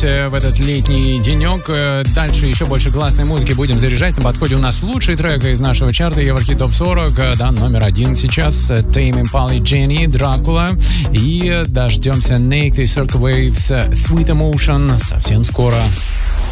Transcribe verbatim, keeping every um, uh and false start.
в этот летний денек. Дальше еще больше классной музыки будем заряжать. На подходе у нас лучший трек из нашего чарта Еврохит Топ сорок. Да, номер один сейчас. Tame Impala, Jenny, Дракула. И дождемся Naked, Circle Waves, Sweet Emotion совсем скоро.